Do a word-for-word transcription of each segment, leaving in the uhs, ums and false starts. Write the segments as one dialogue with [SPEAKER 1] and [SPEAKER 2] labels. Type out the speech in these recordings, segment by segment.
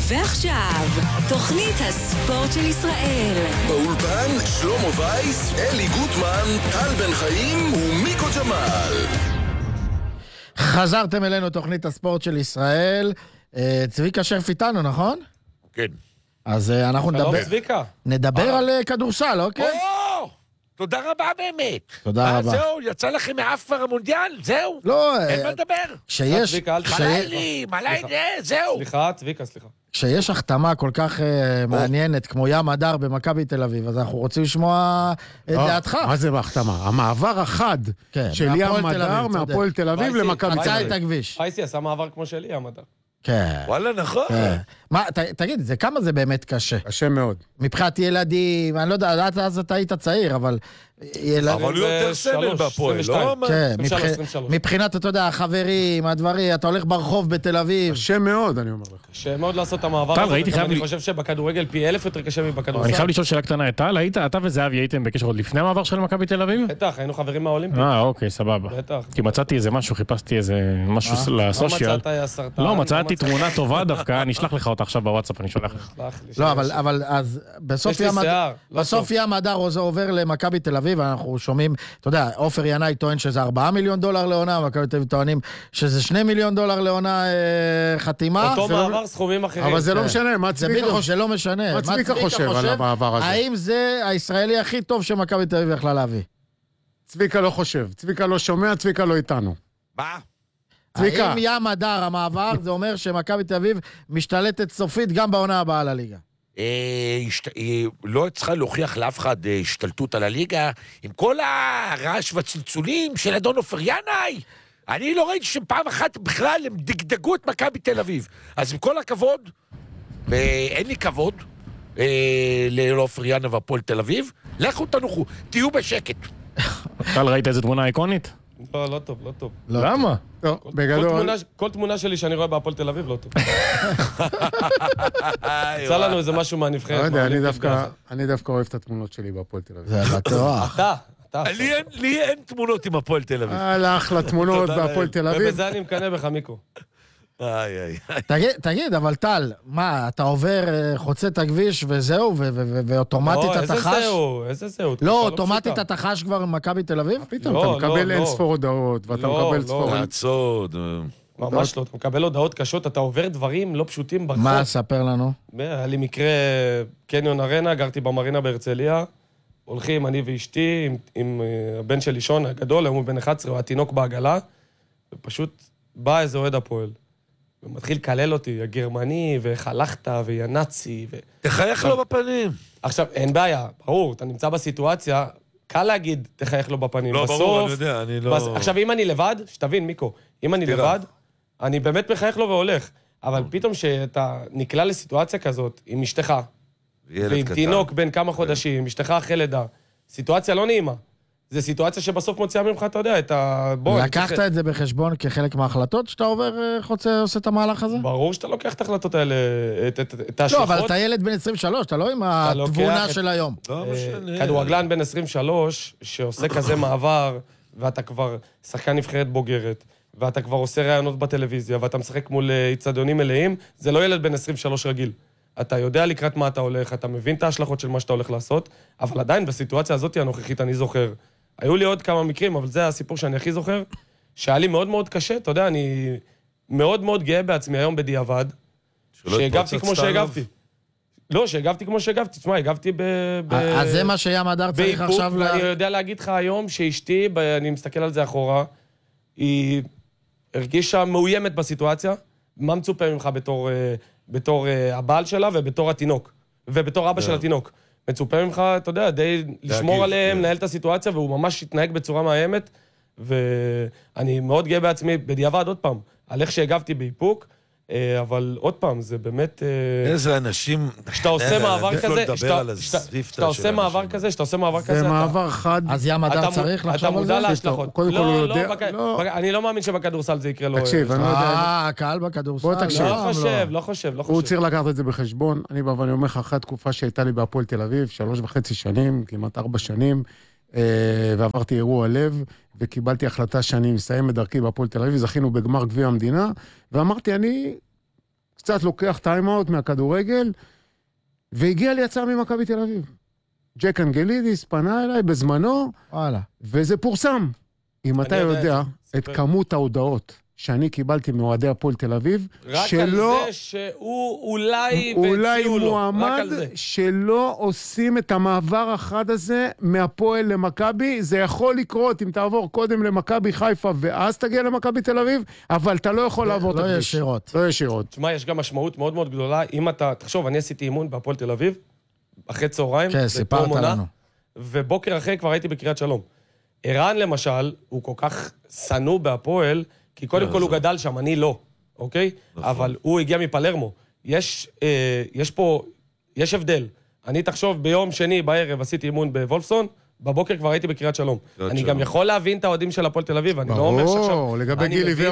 [SPEAKER 1] ועכשיו, תוכנית הספורט של ישראל.
[SPEAKER 2] באולפן שלמה וייס, אלי גוטמן, טל בן חיים ומיקו ג'מאל.
[SPEAKER 3] חזרתם אלינו תוכנית הספורט של ישראל. צביקה שרף איתנו, נכון?
[SPEAKER 4] כן.
[SPEAKER 3] אז אנחנו נדבר, נדבר על כדורסל, אוקיי?
[SPEAKER 4] או, תודה רבה באמת.
[SPEAKER 3] תודה רבה.
[SPEAKER 4] זהו, יצא לכם מאף כבר המונדיאל, זהו.
[SPEAKER 3] לא,
[SPEAKER 4] אין מה לדבר.
[SPEAKER 3] כשיש...
[SPEAKER 4] מלאי, מלאי, זהו.
[SPEAKER 5] סליחה, צביקה, סליחה.
[SPEAKER 3] כשיש החתמה כל כך מעניינת, כמו ים הדר במכבי תל אביב, אז אנחנו רוצים לשמוע את דעתך.
[SPEAKER 6] מה זה בהחתמה? המעבר החד של ים הדר מהפועל תל אביב למכבי תל אביב.
[SPEAKER 3] חצה את הכביש.
[SPEAKER 5] פייסי עשה מעבר כמו שלי, ים הדר.
[SPEAKER 3] כן.
[SPEAKER 4] וואלה, נכון.
[SPEAKER 3] מה, תגיד, זה כמה זה באמת קשה?
[SPEAKER 6] קשה מאוד.
[SPEAKER 3] מבחינת ילדים, אני לא יודע, אז אתה היית צעיר, אבל...
[SPEAKER 4] אבל הוא יותר סמל בפועל, לא?
[SPEAKER 3] כן, מבחינת, אתה יודע, החברים, הדברים, אתה הולך ברחוב בתל אביב.
[SPEAKER 6] קשה מאוד, אני אומר לך.
[SPEAKER 5] קשה מאוד לעשות את המעבר הזה, אני חושב שבכדורגל פי אלף יותר קשה מבכדורסל.
[SPEAKER 7] אני חייב לשאול שאלה קטנה, טל, היית, אתה וזהבי הייתם בקשר עוד לפני המעבר של מכבי תל אביב?
[SPEAKER 5] בטח, היינו חברים מהאולימפיים.
[SPEAKER 7] אה, אוקיי, סבבה.
[SPEAKER 5] בטח.
[SPEAKER 7] כי מצאתי איזה משהו, חיפשתי איזה משהו לסושיאל.
[SPEAKER 5] לא מצאת היה סרטן.
[SPEAKER 7] לא, מצאתי תמונה טובה דווקא, אני אשלח לך אותה עכשיו בוואטסאפ, אני שולח לך.
[SPEAKER 3] לא, אבל אז בסוף ים הדר עובר למכבי תל אביב, אנחנו שומעים, אתה יודע, עופר ינאי טוען שזה ארבעה מיליון דולר לעונה, מכבי תל אביב טוענים שזה שני מיליון דולר לעונה חתימה.
[SPEAKER 5] אותו מעבר סכומים אחרים.
[SPEAKER 6] אבל זה לא משנה, מה צביקה חושב?
[SPEAKER 3] זה לא משנה.
[SPEAKER 6] מה צביקה חושב על המעבר הזה?
[SPEAKER 3] האם זה הישראלי הכי טוב שמכבי תל אביב יכלה להביא?
[SPEAKER 6] צביקה לא חושב, צביקה לא שומע, צביקה לא איתנו.
[SPEAKER 4] מה?
[SPEAKER 6] צביקה.
[SPEAKER 3] האם ים הדר המעבר, זה אומר שמכבי תל אביב משתלטת סופית גם בעונה הבאה לליגה?
[SPEAKER 4] לא צריכה להוכיח לאף אחד השתלטות על הליגה, עם כל הרעש והצלצולים של אדון עופר ינאי. אני לא ראיתי שפעם אחת בכלל הם דגדגו את מכבי תל אביב. אז עם כל הכבוד, ואין לי כבוד לעופר ינאי והפועל תל אביב, לכו תנוחו, תהיו בשקט.
[SPEAKER 7] טל, ראית איזה תמונה איקונית?
[SPEAKER 5] לא, לא טוב, לא טוב.
[SPEAKER 7] למה?
[SPEAKER 5] כל תמונה שלי שאני רואה בהפועל תל אביב לא טוב. יצא לנו איזה משהו מהנבחרת.
[SPEAKER 6] לא יודע, אני דווקא אוהב את התמונות שלי בהפועל תל אביב.
[SPEAKER 3] זה בטוח.
[SPEAKER 5] אתה, אתה.
[SPEAKER 4] לי אין תמונות עם הפועל תל אביב.
[SPEAKER 6] הלך לתמונות בהפועל תל אביב.
[SPEAKER 5] ובזה אני מקנה בך, מיקו.
[SPEAKER 4] איי, איי.
[SPEAKER 3] תגיד, אבל טל, מה, אתה עובר, חוצה את הכביש וזהו, ואוטומטית אתה חש?
[SPEAKER 5] איזה זהו, איזה זהו.
[SPEAKER 3] לא, אוטומטית אתה חש כבר במכבי תל אביב?
[SPEAKER 6] פתאום, אתה מקבל אין ספור הודעות, ואתה מקבל ספור...
[SPEAKER 4] לעצוד.
[SPEAKER 5] ממש לא, אתה מקבל הודעות קשות, אתה עובר דברים לא פשוטים ברחוב.
[SPEAKER 3] מה, ספר לנו?
[SPEAKER 5] היה לי מקרה, קניון ארנה, גרתי במרינה בהרצליה, הולכים אני ואשתי עם הבן של לישון הגדול, היום הוא בן אחת עשרה, הוא התינוק בעגלה, ופשוט בא איזה אוהד הפועל. ומתחיל לקלל אותי, הגרמני, וחלכת, וינאצי, ו...
[SPEAKER 4] תחייך לו בפנים.
[SPEAKER 5] עכשיו, אין בעיה, ברור, אתה נמצא בסיטואציה, קל להגיד, תחייך לו בפנים.
[SPEAKER 4] לא, ברור, אני יודע, אני לא...
[SPEAKER 5] עכשיו, אם אני לבד, שתבין, מיקו, אם אני לבד, אני באמת מחייך לו והולך, אבל פתאום שאתה נקלע לסיטואציה כזאת, עם אשתך, ועם תינוק בין כמה חודשים, עם אשתך אחרי לידה, סיטואציה לא נעימה. זו סיטואציה שבסוף מוציאה ממך, אתה יודע, את ה...
[SPEAKER 3] לקחת את זה בחשבון כחלק מההחלטות שאתה עובר, חוצה, עושה את המהלך הזה?
[SPEAKER 5] ברור שאתה לוקח את ההחלטות האלה, את ההשלכות.
[SPEAKER 3] לא, אבל אתה ילד בן עשרים ושלוש, אתה לא עם התבונה של היום.
[SPEAKER 5] כדורגלן בן עשרים ושלוש, שעושה כזה מעבר, ואתה כבר שחקן נבחרת בוגרת, ואתה כבר עושה ראיונות בטלוויזיה, ואתה משחק מול אצטדיונים מלאים, זה לא ילד בן עשרים ושלוש רגיל. אתה יודע לקראת מה אתה הולך, אתה מבין את ההשלכות של מה שאתה הולך לעשות, אבל עדיין בסיטואציה הזאת הנוכחית אני זוכר. היו לי עוד כמה מקרים, אבל זה הסיפור שאני הכי זוכר, שהיה לי מאוד מאוד קשה, אתה יודע, אני מאוד מאוד גאה בעצמי היום בדיעבד, שהגבתי כמו שהגבתי. לא, שהגבתי כמו שהגבתי, תשמע, הגבתי ב...
[SPEAKER 3] אז זה מה שים הדר צריך עכשיו...
[SPEAKER 5] ואני יודע להגיד לך היום שאשתי, אני מסתכל על זה אחורה, היא הרגישה מאוימת בסיטואציה, מה מצופה ממך בתור... בתור הבעל שלה ובתור התינוק, ובתור אבא של התינוק. מצופה ממך, אתה יודע, די לשמור עליהם, לנהל את הסיטואציה, והוא ממש התנהג בצורה מאיימת, ואני מאוד גאה בעצמי, בדיעבד עוד פעם, על איך שהגבתי באיפוק, אבל עוד פעם, זה באמת...
[SPEAKER 4] איזה אנשים...
[SPEAKER 5] שאתה עושה מעבר כזה, שאתה עושה מעבר כזה, שאתה עושה מעבר כזה...
[SPEAKER 6] זה מעבר חד...
[SPEAKER 3] אז ים הדר צריך לחשוב על זה?
[SPEAKER 5] אתה מודע להשלכות.
[SPEAKER 6] קודם כל הוא יודע...
[SPEAKER 5] אני לא מאמין שבכדורסל זה יקרה לו...
[SPEAKER 6] תקשיב, אני לא יודע...
[SPEAKER 3] אה, הקהל בכדורסל.
[SPEAKER 6] בוא תקשיב.
[SPEAKER 5] לא חושב, לא חושב, לא חושב.
[SPEAKER 6] הוא צריך לקחת את זה בחשבון. אני בא ואני אומר לך, אחרי התקופה שהייתה לי בהפועל תל אביב, שלוש וחצי שנים, כמעט ארבע שנים, ועברתי אירוע לב, וקיבלתי החלטה שאני מסיים את דרכי בהפועל תל אביב, זכינו בגמר גביע המדינה, ואמרתי, אני קצת לוקח טיימאוט מהכדורגל, והגיע לי הצעה ממכבי תל אביב. ג'ק אנגלידיס פנה אליי בזמנו,
[SPEAKER 3] וואלה.
[SPEAKER 6] וזה פורסם. אם אתה יודע את כמות ההודעות שאני קיבלתי מאוהדי הפועל תל אביב,
[SPEAKER 5] רק
[SPEAKER 6] שלא,
[SPEAKER 5] על זה שהוא אולי
[SPEAKER 6] אולי
[SPEAKER 5] והציעו לו,
[SPEAKER 6] מועמד שלא עושים את המעבר החד הזה מהפועל למכבי, זה יכול לקרות אם תעבור קודם למכבי חיפה ואז תגיע למכבי תל אביב, אבל אתה לא יכול לעבור את הכביש.
[SPEAKER 3] לא ישירות.
[SPEAKER 6] לא ישירות.
[SPEAKER 5] תשמע, יש גם משמעות מאוד מאוד גדולה, אם אתה, תחשוב, אני עשיתי אימון בהפועל תל אביב, אחרי צהריים,
[SPEAKER 3] כן, סיפרת לנו.
[SPEAKER 5] ובוקר אחרי כבר הייתי בקריית שלום. ערן למשל, הוא כל כך סנוע בהפועל, כי קודם כל הוא גדל שם, אני לא, אוקיי? אבל הוא הגיע מפלרמו. יש, אה, יש פה, יש הבדל. אני תחשוב, ביום שני בערב עשיתי אימון בוולפסון, בבוקר כבר הייתי בקריית שלום. אני גם יכול להבין את האוהדים של הפועל תל אביב, אני לא אומר שעכשיו...
[SPEAKER 6] לגבי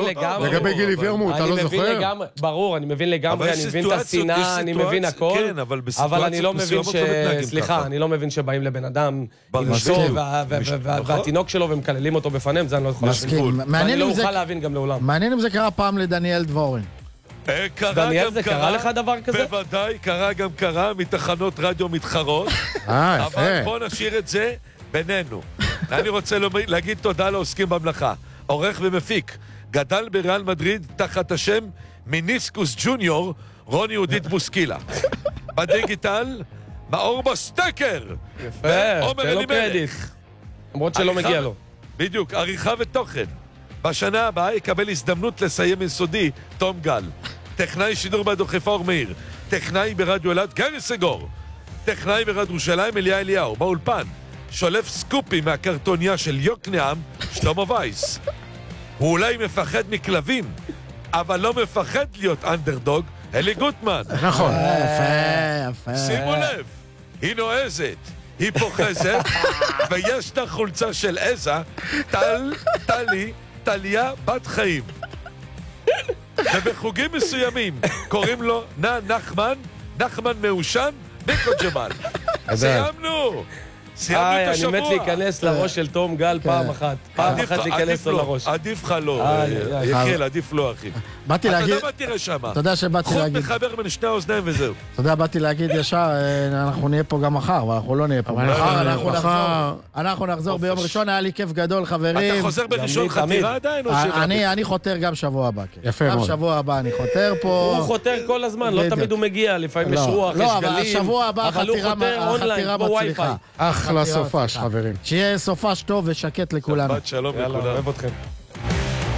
[SPEAKER 6] גילי ורמוט, אתה לא זוכר?
[SPEAKER 5] ברור, אני מבין לגמרי, אני מבין את השנאה, אני מבין הכל, אבל אני לא מבין ש... סליחה, אני לא מבין שבאים לבן אדם עם אשתו והתינוק שלו ומקללים אותו בפניהם, זה אני לא יכול להבין. ואני לא אוכל להבין גם לעולם.
[SPEAKER 3] מעניין אם זה קרה פעם לדניאל דבורין.
[SPEAKER 5] דניאל, זה קרה לך דבר כזה?
[SPEAKER 4] בוודאי, קרה גם קרה מתחנות רדיו מתחרות. אבל בוא נשאיר את זה בינינו. אני רוצה להגיד תודה לעוסקים במלאכה. עורך ומפיק, גדל בריאל מדריד תחת השם מיניסקוס ג'וניור, רוני יהודית בוסקילה. בדיגיטל, מאור בסטקר.
[SPEAKER 5] יפה, תן לו קרדיט. למרות שלא מגיע לו.
[SPEAKER 4] בדיוק, עריכה ותוכן. בשנה הבאה יקבל הזדמנות לסיים יסודי, תום גל. טכנאי שידור בדוכיפה אור מאיר. טכנאי ברדיו אלעד, גני סגור. טכנאי ברדיו ירושלים, אליה אליהו. באולפן, שולף סקופי מהקרטוניה של יוקנעם, שלמה וייס. הוא אולי מפחד מכלבים, אבל לא מפחד להיות אנדרדוג, אלי גוטמן.
[SPEAKER 6] נכון.
[SPEAKER 3] יפה, יפה.
[SPEAKER 4] שימו לב, היא נועזת, היא פוחזת, ויש לה חולצה של עזה, טל, טלי, טליה בת חיים. ובחוגים מסוימים קוראים לו נא נחמן, נחמן מאושן, ניקו ג'מאל. סיימנו! סיימנו את השבוע.
[SPEAKER 5] אני מת להיכנס לראש של תום גל פעם אחת. פעם אחת להיכנס לו לראש.
[SPEAKER 4] עדיף לך לא, יחיל, עדיף לא, אחי.
[SPEAKER 3] באתי להגיד...
[SPEAKER 4] אתה יודע מה תראה שמה?
[SPEAKER 3] אתה יודע שבאתי להגיד...
[SPEAKER 4] חוט מחבר בין שני האוזניים וזהו.
[SPEAKER 3] אתה יודע, באתי להגיד ישר, אנחנו נהיה פה גם מחר, ואנחנו לא נהיה פה. אנחנו נחזור ביום ראשון, היה לי כיף גדול, חברים.
[SPEAKER 4] אתה חוזר בראשון חתירה עדיין?
[SPEAKER 3] אני חותר גם שבוע הבא.
[SPEAKER 6] יפה מאוד.
[SPEAKER 3] גם שבוע הבא אני חותר פה.
[SPEAKER 5] הוא חותר כל הזמן, לא תמיד הוא מגיע, לפעמים יש רוח, יש גלים.
[SPEAKER 3] לא, אבל השבוע הבא החתירה מצליחה.
[SPEAKER 6] אחלה סופש, חברים.
[SPEAKER 3] שיהיה סופש טוב ושקט לכולנו.
[SPEAKER 4] שבת שלום לכולם.
[SPEAKER 5] אוהב אתכם.